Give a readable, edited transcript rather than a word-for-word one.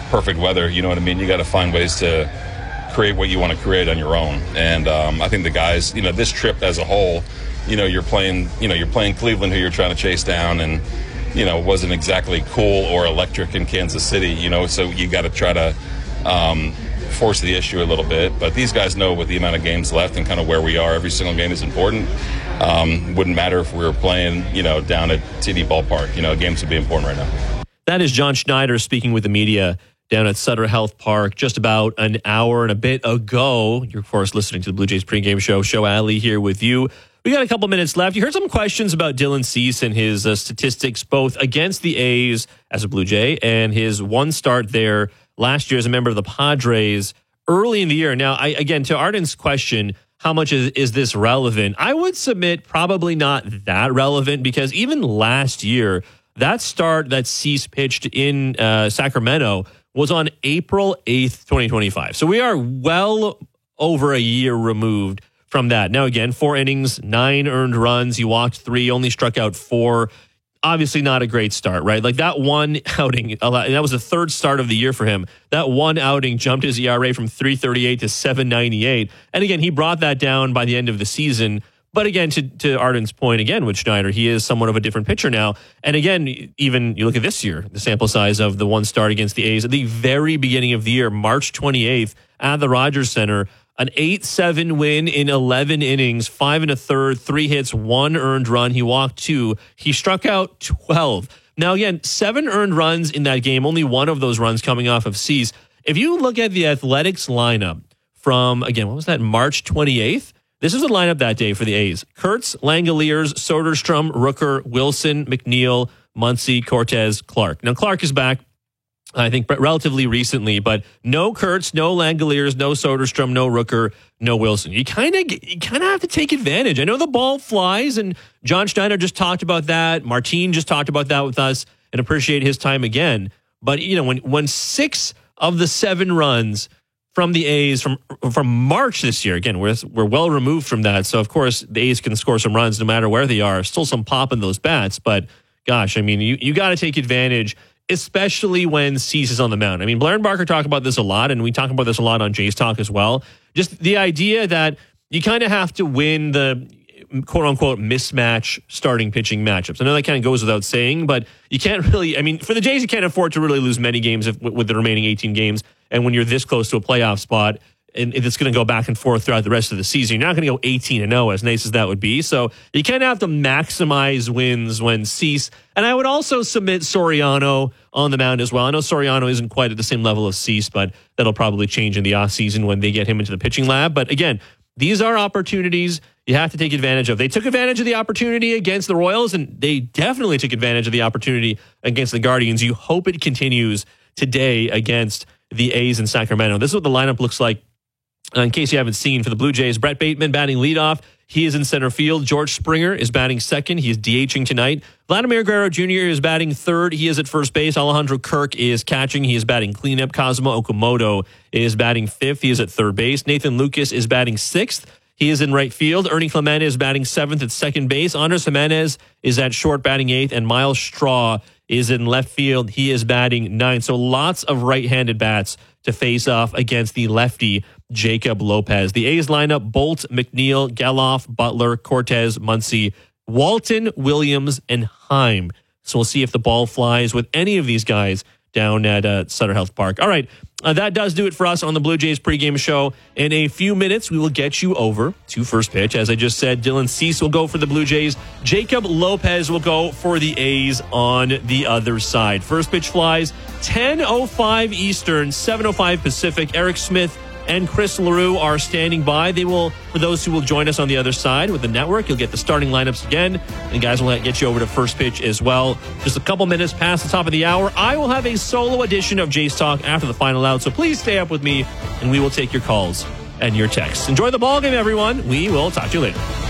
perfect weather. You know what I mean? You got to find ways to create what you want to create on your own. And I think the guys, this trip as a whole, you're playing Cleveland, who you're trying to chase down, and wasn't exactly cool or electric in Kansas City. So you got to try to force the issue a little bit. But these guys know with the amount of games left and kind of where we are, every single game is important. Wouldn't matter if we were playing, down at TD Ballpark. Games would be important right now. That is John Schneider speaking with the media down at Sutter Health Park just about an hour and a bit ago. You're, of course, listening to the Blue Jays pregame show. Show Alley here with you. We got a couple minutes left. You heard some questions about Dylan Cease and his statistics, both against the A's as a Blue Jay and his one start there last year as a member of the Padres early in the year. Now, again, to Arden's question, how much is this relevant? I would submit probably not that relevant, because even last year, that start that Cease pitched in Sacramento was on April 8th, 2025. So we are well over a year removed from that. Now, again, 4 innings, 9 earned runs. He walked 3, only struck out 4. Obviously not a great start, right? Like that one outing, and that was the third start of the year for him. That one outing jumped his ERA from 3.38 to 7.98. And again, he brought that down by the end of the season. But again, to Arden's point again with Schneider, he is somewhat of a different pitcher now. And again, even you look at this year, the sample size of the one start against the A's at the very beginning of the year, March 28th at the Rogers Center, an 8-7 win in 11 innings, 5 1/3, 3 hits, 1 earned run. He walked 2. He struck out 12. Now, again, 7 earned runs in that game, only one of those runs coming off of Cease. If you look at the Athletics lineup from, again, what was that, March 28th? This is the lineup that day for the A's. Kurtz, Langeliers, Soderstrom, Rooker, Wilson, McNeil, Muncy, Cortez, Clark. Now, Clark is back, I think, relatively recently, but no Kurtz, no Langeliers, no Soderstrom, no Rooker, no Wilson. You kind of have to take advantage. I know the ball flies, and John Schneider just talked about that. Martin just talked about that with us, and appreciate his time again. But, when 6 of the 7 runs from the A's from March this year, again, we're well removed from that. So, of course, the A's can score some runs no matter where they are. Still some pop in those bats. But, gosh, I mean, you got to take advantage, especially when Cease is on the mound. I mean, Blair and Barker talk about this a lot, and we talk about this a lot on Jays Talk as well. Just the idea that you kind of have to win the quote-unquote mismatch starting pitching matchups. I know that kind of goes without saying, but you can't really, I mean, for the Jays, you can't afford to really lose many games with the remaining 18 games. And when you're this close to a playoff spot, and if it's going to go back and forth throughout the rest of the season, you're not going to go 18-0, as nice as that would be. So you kind of have to maximize wins when Cease. And I would also submit Soriano on the mound as well. I know Soriano isn't quite at the same level as Cease, but that'll probably change in the offseason when they get him into the pitching lab. But again, these are opportunities you have to take advantage of. They took advantage of the opportunity against the Royals, and they definitely took advantage of the opportunity against the Guardians. You hope it continues today against the A's in Sacramento. This is what the lineup looks like. In case you haven't seen, for the Blue Jays, Brett Bateman batting leadoff. He is in center field. George Springer is batting second. He is DHing tonight. Vladimir Guerrero Jr. is batting third. He is at first base. Alejandro Kirk is catching. He is batting cleanup. Kazuma Okamoto is batting fifth. He is at third base. Nathan Lucas is batting sixth. He is in right field. Ernie Clemente is batting seventh at second base. Andres Jimenez is at short batting eighth. And Miles Straw is in left field. He is batting ninth. So lots of right-handed bats to face off against the lefty Jacob Lopez. The A's lineup: Bolt, McNeil, Geloff, Butler, Cortez, Muncy, Walton, Williams, and Heim. So we'll see if the ball flies with any of these guys down at Sutter Health Park. All right, that does do it for us on the Blue Jays pregame show. In a few minutes, we will get you over to first pitch. As I just said, Dylan Cease will go for the Blue Jays. Jacob Lopez will go for the A's on the other side. First pitch flies 10:05 Eastern, 7:05 Pacific. Eric Smith and Chris LaRue are standing by. They will, for those who will join us on the other side with the network, you'll get the starting lineups again. And guys, will get you over to first pitch as well. Just a couple minutes past the top of the hour, I will have a solo edition of Jays Talk after the final out. So please stay up with me, and we will take your calls and your texts. Enjoy the ball game, everyone. We will talk to you later.